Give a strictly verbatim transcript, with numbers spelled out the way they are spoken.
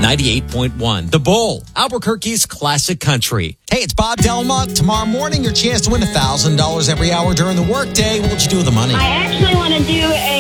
ninety-eight point one. The Bull, Albuquerque's classic country. Hey, it's Bob Delma. Tomorrow morning, your chance to win one thousand dollars every hour during the workday. What would you do with the money? I actually want to do a